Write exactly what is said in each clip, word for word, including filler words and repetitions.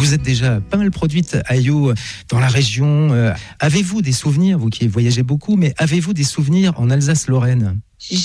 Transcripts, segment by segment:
vous êtes déjà pas mal produite, Ayo, dans la région. Euh, avez-vous des souvenirs, vous qui voyagez beaucoup, mais avez-vous des souvenirs en Alsace-Lorraine ?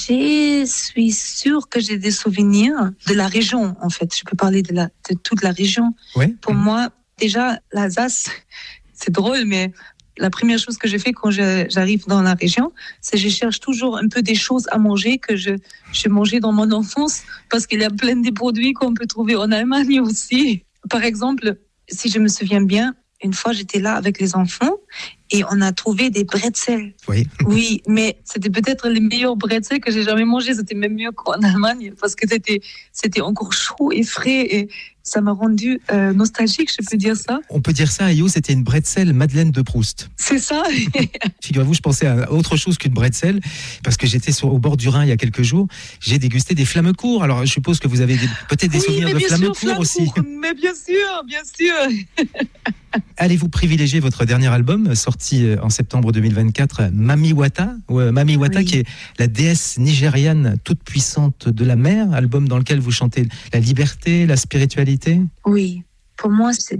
Je suis sûre que j'ai des souvenirs de la région, en fait. Je peux parler de, la, de toute la région. Ouais. Pour mmh. moi, déjà, l'Alsace, c'est drôle, mais la première chose que je fais quand je, j'arrive dans la région, c'est que je cherche toujours un peu des choses à manger que je, je mangeais dans mon enfance, parce qu'il y a plein de produits qu'on peut trouver en Allemagne aussi. Par exemple, si je me souviens bien, une fois, j'étais là avec les enfants et on a trouvé des bretzels. Oui. Oui, mais c'était peut-être les meilleurs bretzels que j'ai jamais mangés. C'était même mieux qu'en Allemagne parce que c'était, c'était encore chaud et frais et ça m'a rendu euh, nostalgique, je peux dire ça. On peut dire ça, Ayo, c'était une bretzel Madeleine de Proust. C'est ça. Figurez-vous, je pensais à autre chose qu'une bretzel parce que j'étais sur, au bord du Rhin il y a quelques jours. J'ai dégusté des flammecourt. Alors, je suppose que vous avez des, peut-être des oui, souvenirs de flammecourt aussi. Mais bien sûr, bien sûr. Allez-vous privilégier votre dernier album sorti en septembre deux mille vingt-quatre, Mami Wata, ou Mami Wata, oui. qui est la déesse nigériane toute puissante de la mer, album dans lequel vous chantez la liberté, la spiritualité. Oui, pour moi c'est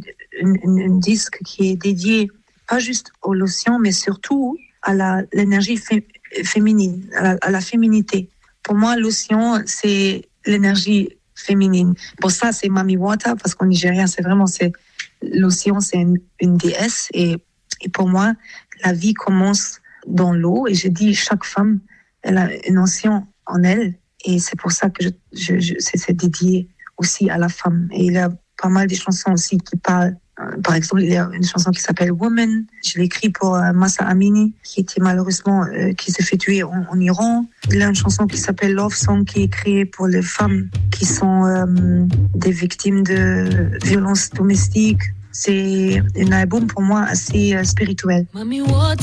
un disque qui est dédié pas juste aux lotions, mais surtout à la, l'énergie fé, féminine, à la, à la féminité. Pour moi, l'océan c'est l'énergie féminine. Pour ça, c'est Mami Wata parce qu'en nigérien, c'est vraiment c'est l'océan, c'est une, une déesse et, et pour moi, la vie commence dans l'eau et je dis chaque femme, elle a un océan en elle et c'est pour ça que je, je, je, c'est, c'est dédié aussi à la femme. Et il y a pas mal de chansons aussi qui parlent. Euh, par exemple, il y a une chanson qui s'appelle Woman. Je l'ai écrite pour euh, Massa Amini, qui était malheureusement, euh, qui s'est fait tuer en, en Iran. Il y a une chanson qui s'appelle Love Song, qui est créée pour les femmes qui sont euh, des victimes de violences domestiques. C'est un album pour moi assez euh, spirituel. Mami Wata,